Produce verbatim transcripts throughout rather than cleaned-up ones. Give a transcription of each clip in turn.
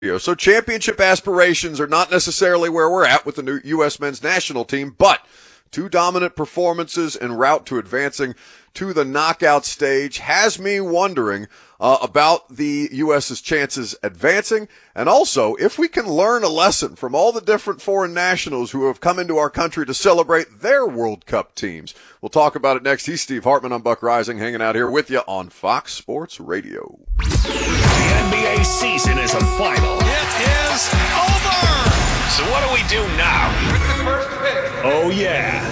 You know, so championship aspirations are not necessarily where we're at with the new U S men's national team, but two dominant performances en route to advancing to the knockout stage has me wondering uh, about the U S's chances advancing, and also if we can learn a lesson from all the different foreign nationals who have come into our country to celebrate their World Cup teams. We'll talk about it next. He's Steve Hartman. I'm Buck Rising, hanging out here with you on Fox Sports Radio. The N B A season is a final. It is over! So what do we do now? With the first pick. Oh, yeah.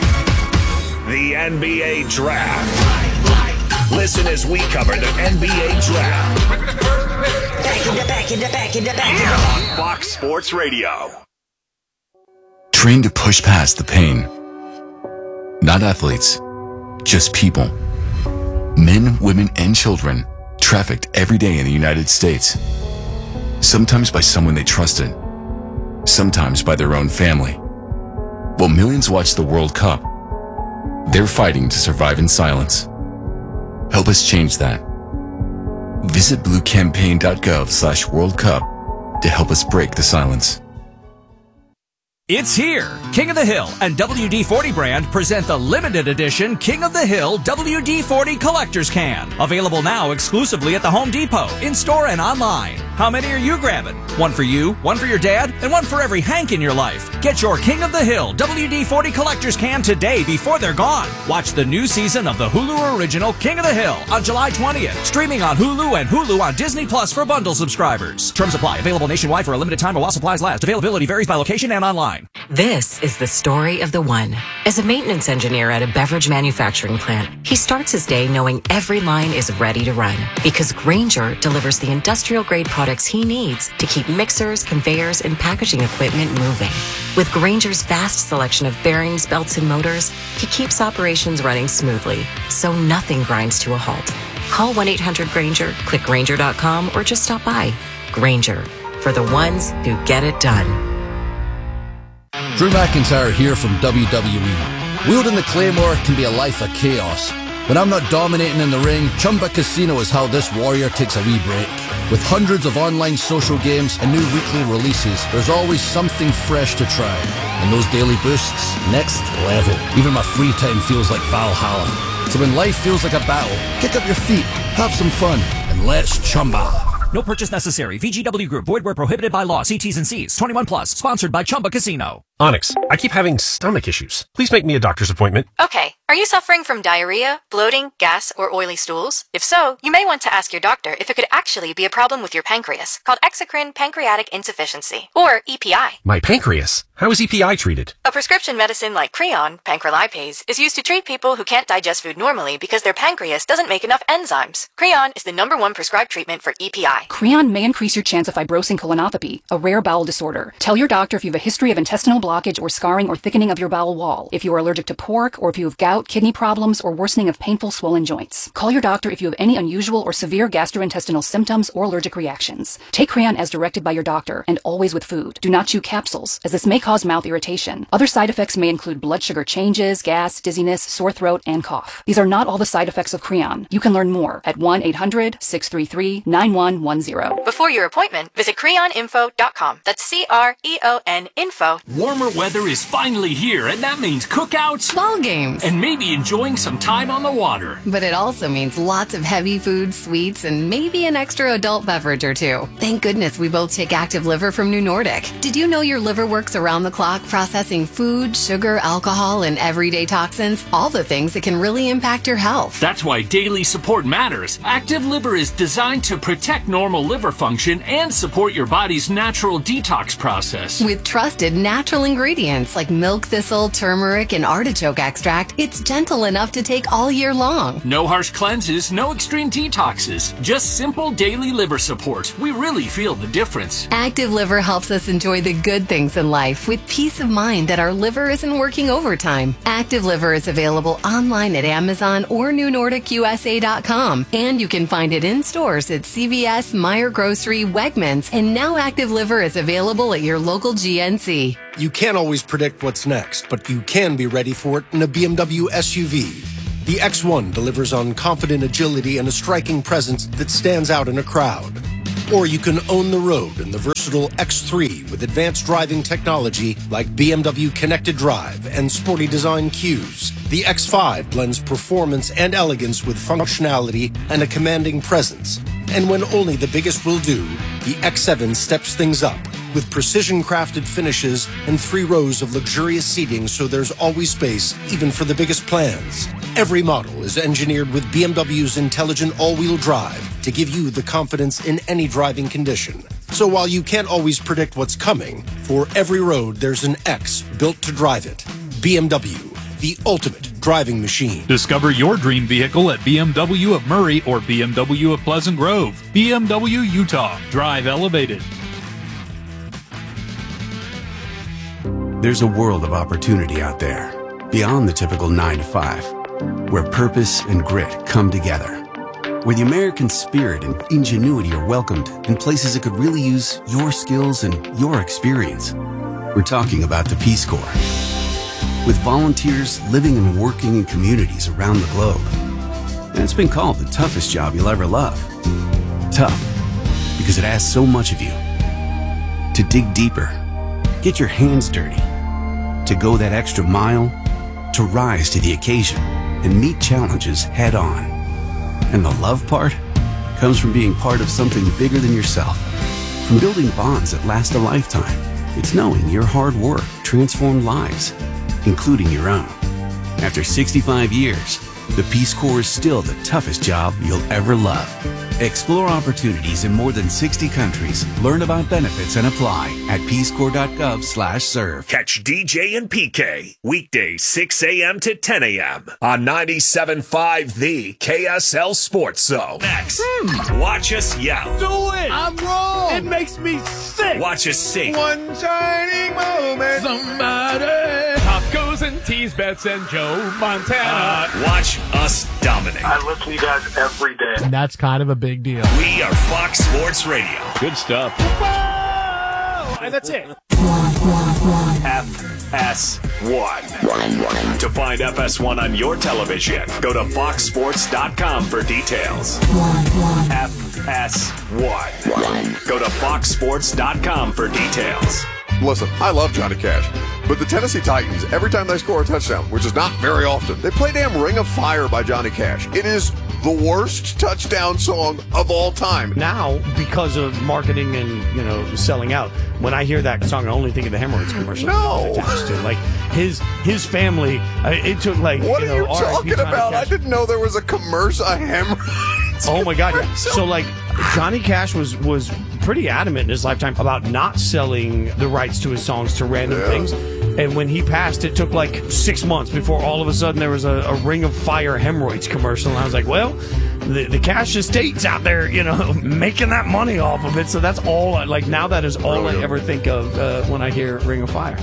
The N B A Draft. Listen as we cover the N B A Draft. With the first pick. Back in the back in the back in the back. Yeah, on Fox Sports Radio. Trained to push past the pain. Not athletes, just people. Men, women, and children trafficked every day in the United States. Sometimes by someone they trusted. Sometimes by their own family. While millions watch the World Cup, they're fighting to survive in silence. Help us change that. Visit bluecampaign.gov slash World Cup to help us break the silence. It's here! King of the Hill and W D forty brand present the limited edition King of the Hill W D forty Collector's Can. Available now exclusively at the Home Depot, in-store and online. How many are you grabbing? One for you, one for your dad, and one for every Hank in your life. Get your King of the Hill W D forty Collector's Can today before they're gone. Watch the new season of the Hulu original King of the Hill on July twentieth. Streaming on Hulu and Hulu on Disney Plus for bundle subscribers. Terms apply. Available nationwide for a limited time while supplies last. Availability varies by location and online. This is the story of the one. As a maintenance engineer at a beverage manufacturing plant, he starts his day knowing every line is ready to run because Grainger delivers the industrial-grade products he needs to keep mixers, conveyors, and packaging equipment moving. With Grainger's vast selection of bearings, belts, and motors, he keeps operations running smoothly, so nothing grinds to a halt. Call one eight hundred Grainger, click Grainger dot com, or just stop by. Grainger, for the ones who get it done. Drew McIntyre here from W W E. Wielding the Claymore can be a life of chaos. When I'm not dominating in the ring, Chumba Casino is how this warrior takes a wee break. With hundreds of online social games and new weekly releases, there's always something fresh to try. And those daily boosts, next level. Even my free time feels like Valhalla. So when life feels like a battle, kick up your feet, have some fun, and let's Chumba. No purchase necessary. V G W Group. Void where prohibited by law. See T's and C's. twenty-one plus. Sponsored by Chumba Casino. Onyx, I keep having stomach issues. Please make me a doctor's appointment. Okay. Are you suffering from diarrhea, bloating, gas, or oily stools? If so, you may want to ask your doctor if it could actually be a problem with your pancreas, called exocrine pancreatic insufficiency, or E P I. My pancreas? How is E P I treated? A prescription medicine like Creon, pancrelipase, is used to treat people who can't digest food normally because their pancreas doesn't make enough enzymes. Creon is the number one prescribed treatment for E P I. Creon may increase your chance of fibrosing colonopathy, a rare bowel disorder. Tell your doctor if you have a history of intestinal blockage or scarring or thickening of your bowel wall, if you are allergic to pork, or if you have gout, kidney problems, or worsening of painful swollen joints. Call your doctor if you have any unusual or severe gastrointestinal symptoms or allergic reactions. Take Creon as directed by your doctor, and always with food. Do not chew capsules, as this may cause mouth irritation. Other side effects may include blood sugar changes, gas, dizziness, sore throat, and cough. These are not all the side effects of Creon. You can learn more at one eight hundred, six three three, nine one one zero. Before your appointment, visit creon info dot com. That's C R E O N info. Warmer weather is finally here, and that means cookouts, ball games, and maybe enjoying some time on the water. But it also means lots of heavy food, sweets, and maybe an extra adult beverage or two. Thank goodness we both take Active Liver from New Nordic. Did you know your liver works around the clock processing food, sugar, alcohol, and everyday toxins? All the things that can really impact your health. That's why daily support matters. Active Liver is designed to protect normal liver function and support your body's natural detox process. With trusted natural ingredients like milk thistle, turmeric, and artichoke extract, it's gentle enough to take all year long. No harsh cleanses, no extreme detoxes, just simple daily liver support. We really feel the difference. Active Liver helps us enjoy the good things in life with peace of mind that our liver isn't working overtime. Active Liver is available online at Amazon or new nordic U S A dot com, and you can find it in stores at C V S, Meijer Grocery, Wegmans, and now Active Liver is available at your local G N C. You can't always predict what's next, but you can be ready for it in a B M W S U V. The X one delivers on confident agility and a striking presence that stands out in a crowd. Or you can own the road in the versatile X three with advanced driving technology like B M W Connected Drive and sporty design cues. The X five blends performance and elegance with functionality and a commanding presence. And when only the biggest will do, the X seven steps things up with precision-crafted finishes and three rows of luxurious seating so there's always space, even for the biggest plans. Every model is engineered with B M W's intelligent all-wheel drive to give you the confidence in any driving condition. So while you can't always predict what's coming, for every road there's an X built to drive it. B M W, the ultimate driving machine. Discover your dream vehicle at B M W of Murray or B M W of Pleasant Grove. B M W Utah. Drive elevated. There's a world of opportunity out there, beyond the typical nine to five, where purpose and grit come together, where the American spirit and ingenuity are welcomed in places that could really use your skills and your experience. We're talking about the Peace Corps. With volunteers living and working in communities around the globe. And it's been called the toughest job you'll ever love. Tough, because it asks so much of you. To dig deeper, get your hands dirty, to go that extra mile, to rise to the occasion and meet challenges head on. And the love part comes from being part of something bigger than yourself, from building bonds that last a lifetime. It's knowing your hard work transformed lives, including your own. After sixty-five years, the Peace Corps is still the toughest job you'll ever love. Explore opportunities in more than sixty countries. Learn about benefits and apply at peace corps dot gov slash serve. Catch D J and P K weekdays six a.m. to ten a.m. on ninety-seven point five The K S L Sports Zone. Next, hmm. watch us yell. Do it! I'm wrong! It makes me sick! Watch us sing. One shining moment. Somebody. Tacos and teas, bets and Joe Montana. Uh, watch us dominate. I listen to you guys every day. And that's kind of a big deal. We are Fox Sports Radio. Good stuff. Whoa! And that's it. F S one. To find F S one on your television, go to fox sports dot com for details. F S one. Go to fox sports dot com for details. Listen, I love Johnny Cash, but the Tennessee Titans, every time they score a touchdown, which is not very often, they play damn Ring of Fire by Johnny Cash. It is the worst touchdown song of all time. Now, because of marketing and, you know, selling out, when I hear that song, I only think of the hemorrhoids commercial. No. Attached to. Like, his his family, uh, it took like, What you are know, you talking about? I didn't know there was a commercial, a hemorrhoids Oh, my God. Yeah. commercial. So, like, Johnny Cash was, was pretty adamant in his lifetime about not selling the rights to his songs to random Yeah. things. And when he passed, it took like six months before all of a sudden there was a, a Ring of Fire hemorrhoids commercial. And I was like, well, the, the Cash estate's out there, you know, making that money off of it. So that's all, I, like, now that is all Brilliant. I ever think of uh, when I hear Ring of Fire.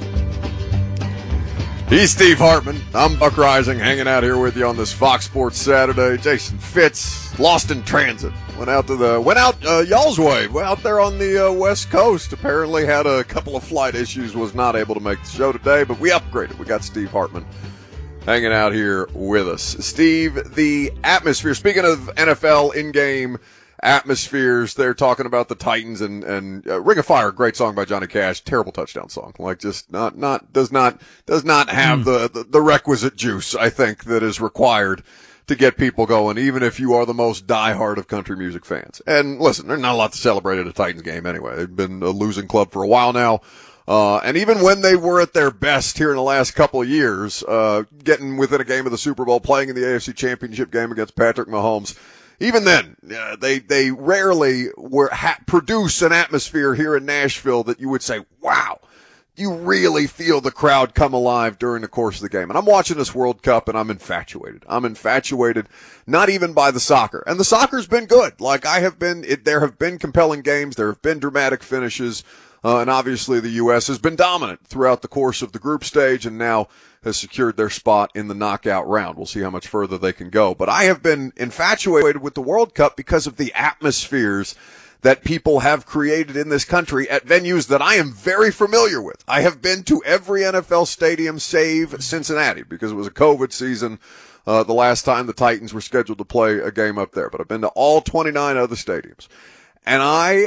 He's Steve Hartman. I'm Buck Rising, hanging out here with you on this Fox Sports Saturday. Jason Fitz, lost in transit. Went out to the, went out uh, y'all's way. Went out there on the uh, West Coast. Apparently had a couple of flight issues. Was not able to make the show today, but we upgraded. We got Steve Hartman hanging out here with us. Steve, the atmosphere. Speaking of N F L in-game atmospheres, they're talking about the Titans and and uh, Ring of Fire, great song by Johnny Cash, terrible touchdown song, like just not not does not does not have mm. the, the the requisite juice, I think, that is required to get people going, even if you are the most diehard of country music fans. And listen, there's not a lot to celebrate at a Titans game anyway. They've been a losing club for a while now. Uh, and even when they were at their best here in the last couple of years, uh, getting within a game of the Super Bowl, playing in the A F C Championship game against Patrick Mahomes, even then, uh, they, they rarely were, ha- produce an atmosphere here in Nashville that you would say, wow, you really feel the crowd come alive during the course of the game. And I'm watching this World Cup and I'm infatuated. I'm infatuated, not even by the soccer. And the soccer's been good. Like I have been, it, there have been compelling games. There have been dramatic finishes. Uh, and obviously the U S has been dominant throughout the course of the group stage and now has secured their spot in the knockout round. We'll see how much further they can go. But I have been infatuated with the World Cup because of the atmospheres that people have created in this country at venues that I am very familiar with. I have been to every N F L stadium save Cincinnati because it was a COVID season, uh, the last time the Titans were scheduled to play a game up there. But I've been to all twenty-nine other stadiums. And I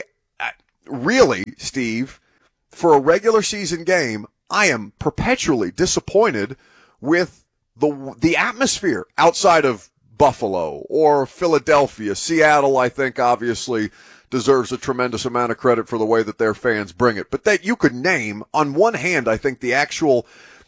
really, Steve, for a regular season game, I am perpetually disappointed with the the atmosphere outside of Buffalo or Philadelphia. Seattle, I think, obviously deserves a tremendous amount of credit for the way that their fans bring it. But that you could name, on one hand, I think the actual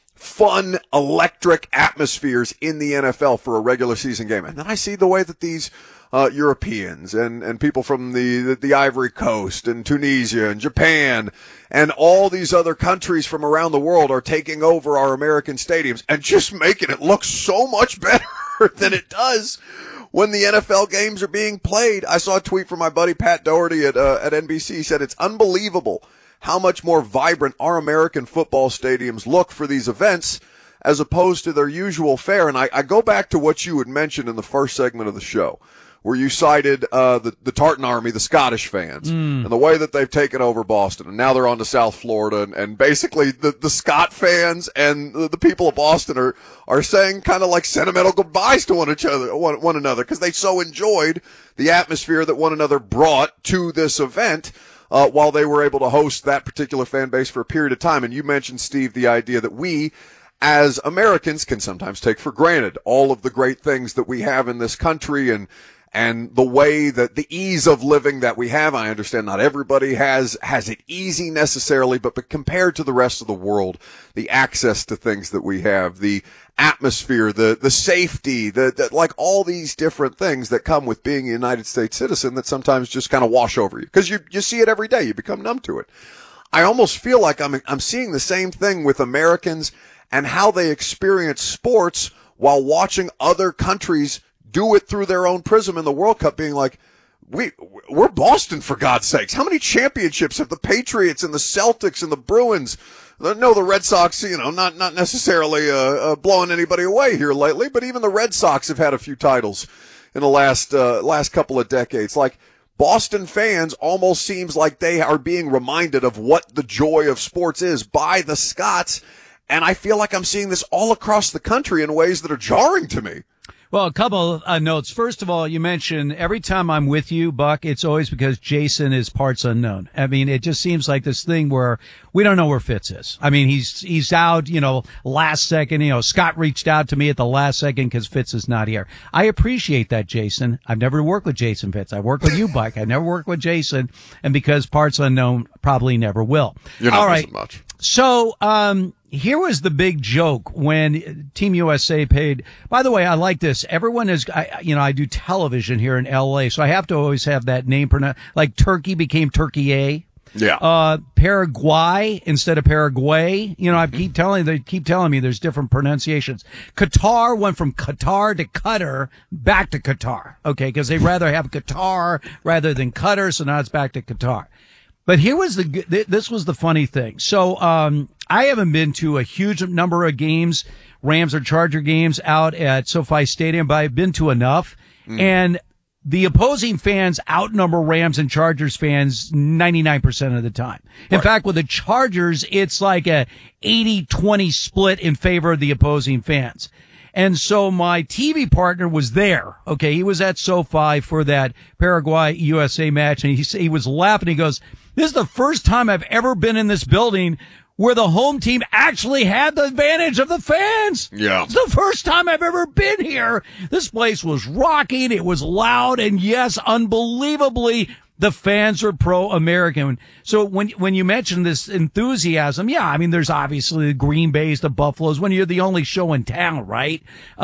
fun, electric atmospheres in the N F L for a regular season game. And then I see the way that these uh Europeans and, and people from the, the, the Ivory Coast and Tunisia and Japan and all these other countries from around the world are taking over our American stadiums and just making it look so much better than it does when the N F L games are being played. I saw a tweet from my buddy Pat Doherty at uh, at N B C. He said it's unbelievable how much more vibrant our American football stadiums look for these events as opposed to their usual fare. And I, I go back to what you had mentioned in the first segment of the show, where you cited uh, the, the Tartan Army, the Scottish fans, mm. and the way that they've taken over Boston. And now they're on to South Florida. And, and basically the, the Scott fans and the, the people of Boston are, are saying kind of like sentimental goodbyes to one, each other, one, one another because they so enjoyed the atmosphere that one another brought to this event uh, while they were able to host that particular fan base for a period of time. And you mentioned, Steve, the idea that we as Americans can sometimes take for granted all of the great things that we have in this country and And the way that the ease of living that we have. I understand not everybody has, has it easy necessarily, but, but compared to the rest of the world, the access to things that we have, the atmosphere, the, the safety, the, the, like all these different things that come with being a United States citizen that sometimes just kind of wash over you. Cause you, you see it every day. You become numb to it. I almost feel like I'm, I'm seeing the same thing with Americans and how they experience sports while watching other countries do it through their own prism in the World Cup, being like, we, we're Boston, for God's sakes. How many championships have the Patriots and the Celtics and the Bruins? No, the Red Sox, you know, not, not necessarily, uh, uh, blowing anybody away here lately, but even the Red Sox have had a few titles in the last, uh, last couple of decades. Like, Boston fans almost seems like they are being reminded of what the joy of sports is by the Scots. And I feel like I'm seeing this all across the country in ways that are jarring to me. Well, a couple of uh, notes. First of all, you mentioned every time I'm with you, Buck, it's always because Jason is parts unknown. I mean, it just seems like this thing where we don't know where Fitz is. I mean, he's, he's out, you know, last second, you know, Scott reached out to me at the last second because Fitz is not here. I appreciate that, Jason. I've never worked with Jason Fitz. I work with you, Buck. I never worked with Jason. And because parts unknown, probably never will. You're not all right. missing much. So, um, here was the big joke when Team U S A paid. By the way, I like this. Everyone is, I, you know, I do television here in L A, so I have to always have that name pronounced. Like Turkey became Turkey A. Yeah. Uh, Paraguay instead of Paraguay. You know, I keep telling, they keep telling me there's different pronunciations. Qatar went from Qatar to Qatar, back to Qatar. Okay. Cause they'd rather have Qatar rather than Qatar. So now it's back to Qatar. But here was the, this was the funny thing. So, um, I haven't been to a huge number of games, Rams or Charger games out at SoFi Stadium, but I've been to enough. Mm. And the opposing fans outnumber Rams and Chargers fans ninety-nine percent of the time. In right. fact, with the Chargers, it's like a eighty twenty split in favor of the opposing fans. And so my T V partner was there. Okay. He was at SoFi for that Paraguay U S A match. And he, he was laughing. He goes, this is the first time I've ever been in this building where the home team actually had the advantage of the fans. Yeah. It's the first time I've ever been here. This place was rocking. It was loud. And yes, unbelievably, the fans are pro-American. So when, when you mention this enthusiasm, yeah, I mean, there's obviously the Green Bays, the Buffaloes, when you're the only show in town, right?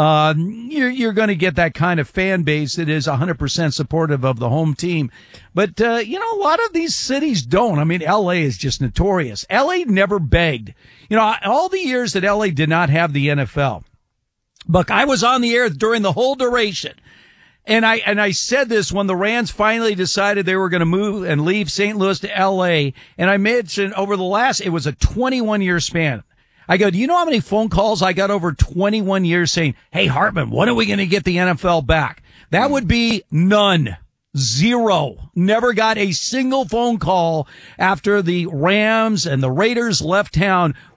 Um, you're, you're going to get that kind of fan base that is one hundred percent supportive of the home team. But, uh, you know, a lot of these cities don't. I mean, L A is just notorious. L A never begged. You know, all the years that L A did not have the N F L, Buck, I was on the air during the whole duration. And I, and I said this when the Rams finally decided they were going to move and leave Saint Louis to L A. And I mentioned over the last, it was a twenty-one year span. I go, do you know how many phone calls I got over twenty-one years saying, hey, Hartman, when are we going to get the N F L back? That would be none. Zero. Never got a single phone call after the Rams and the Raiders left town.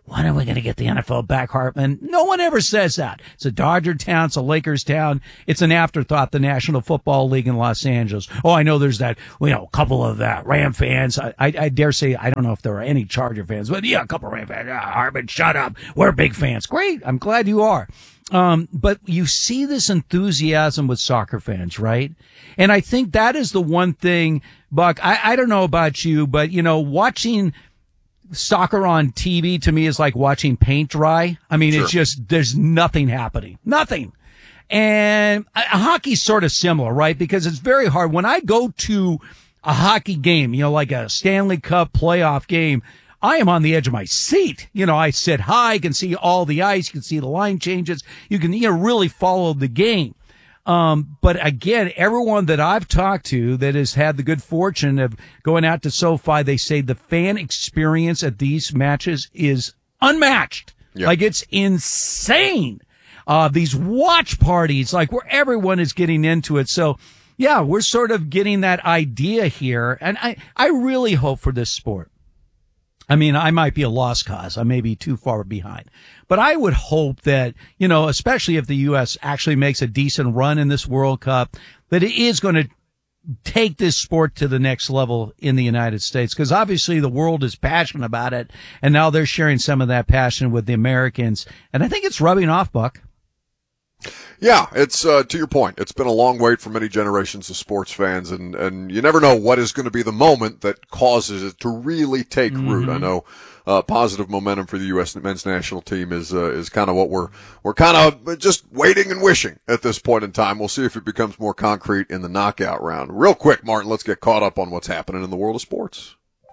when are we going to get the N F L back, Hartman? No one ever says that. It's a Dodger town. It's a Lakers town. It's an afterthought, the National Football League in Los Angeles. Oh, I know there's that, you know, a couple of that Ram fans. I, I, I dare say, I don't know if there are any Charger fans, but yeah, a couple of Ram fans. Ah, Hartman, shut up. We're big fans. Great. I'm glad you are. Um, but you see this enthusiasm with soccer fans, right? And I think that is the one thing, Buck, I, I don't know about you, but, you know, watching soccer on T V to me is like watching paint dry. I mean, sure. It's just, there's nothing happening. Nothing. And uh, hockey's sort of similar, right? Because it's very hard. When I go to a hockey game, you know, like a Stanley Cup playoff game, I am on the edge of my seat. You know, I sit high, you can see all the ice, you can see the line changes, you can, you know, really follow the game. Um, but again, everyone that I've talked to that has had the good fortune of going out to SoFi, they say the fan experience at these matches is unmatched. Yep. Like, it's insane. Uh, these watch parties, like, where everyone is getting into it. So, yeah, we're sort of getting that idea here. And I, I really hope for this sport. I mean, I might be a lost cause. I may be too far behind. But I would hope that, you know, especially if the U S actually makes a decent run in this World Cup, that it is going to take this sport to the next level in the United States. Because obviously the world is passionate about it. And now they're sharing some of that passion with the Americans. And I think it's rubbing off, Buck. Yeah, it's, uh, to your point, it's been a long wait for many generations of sports fans, and, and you never know what is going to be the moment that causes it to really take mm-hmm. root. I know, uh, positive momentum for the U S men's national team is, uh, is kind of what we're, we're kind of just waiting and wishing at this point in time. We'll see if it becomes more concrete in the knockout round. Real quick, Martin, let's get caught up on what's happening in the world of sports.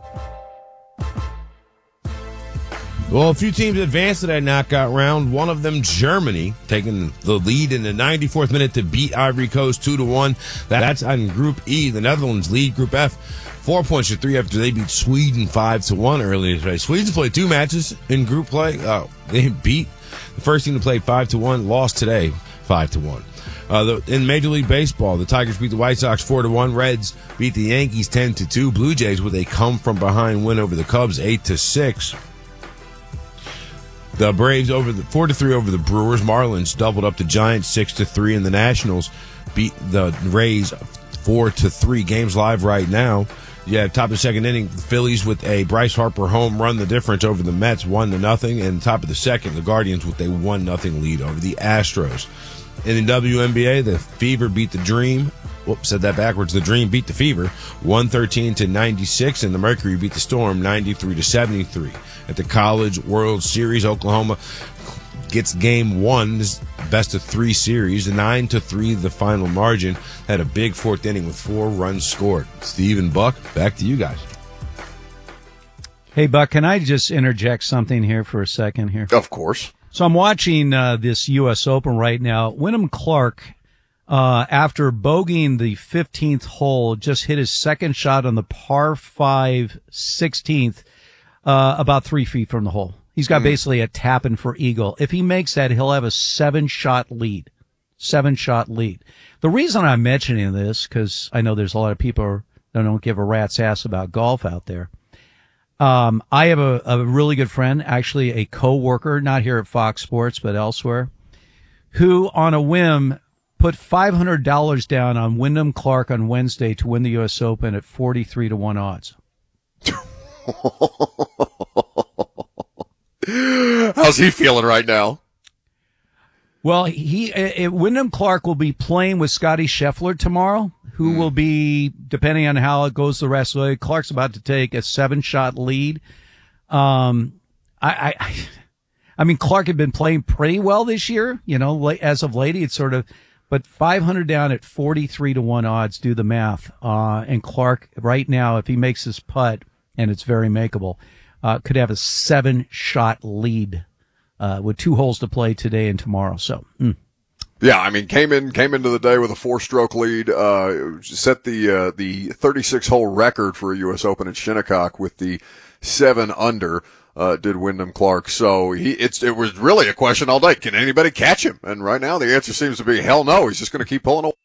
Well, a few teams advanced to that knockout round. One of them, Germany, taking the lead in the ninety-fourth minute to beat Ivory Coast two to one. That's on Group E. The Netherlands lead Group F four points to three after they beat Sweden five to one earlier today. Sweden's played two matches in group play. Oh, they beat the first team to play five to one, lost today five to one. Uh, the, in Major League Baseball, the Tigers beat the White Sox four to one. Reds beat the Yankees ten to two. Blue Jays with a come from behind win over the Cubs eight to six. The Braves over the four to three over the Brewers. Marlins doubled up the Giants six to three, and the Nationals beat the Rays four to three. Games live right now. Yeah, top of the second inning, the Phillies with a Bryce Harper home run the difference over the Mets one to nothing, and top of the second, the Guardians with a one nothing lead over the Astros. In the W N B A, the Fever beat the Dream. Whoops, said that backwards. The Dream beat the Fever one thirteen to ninety-six, and the Mercury beat the Storm ninety-three to seventy-three. At the College World Series, Oklahoma gets game one, this best of three series, nine to three the final margin. Had a big fourth inning with four runs scored. Steve and Buck, back to you guys. Hey, Buck, can I just interject something here for a second here? Of course. So I'm watching uh, this U S Open right now. Wyndham Clark, uh, after bogeying the fifteenth hole, just hit his second shot on the par five sixteenth, uh, about three feet from the hole. He's got mm. basically a tap-in for eagle. If he makes that, he'll have a seven-shot lead. Seven-shot lead. The reason I'm mentioning this, because I know there's a lot of people that don't give a rat's ass about golf out there. Um, I have a, a really good friend, actually a co-worker, not here at Fox Sports, but elsewhere, who on a whim put five hundred dollars down on Wyndham Clark on Wednesday to win the U S Open at forty-three to one odds. How's he feeling right now? Well, he uh, Wyndham Clark will be playing with Scotty Scheffler tomorrow, who mm. will be, depending on how it goes the rest of the way, Clark's about to take a seven-shot lead. Um, I, I, I mean, Clark had been playing pretty well this year, you know, as of late. It's sort of, but five hundred down at forty-three to one odds, do the math. Uh, and Clark right now, if he makes his putt, and it's very makeable, uh, could have a seven-shot lead. Uh, with two holes to play today and tomorrow. So, mm. yeah, I mean, came in, came into the day with a four-stroke lead, uh, set the, uh, the thirty-six hole record for a U S Open at Shinnecock with the seven under, uh, did Wyndham Clark. So he, it's, it was really a question all day. Can anybody catch him? And right now the answer seems to be hell no. He's just going to keep pulling away.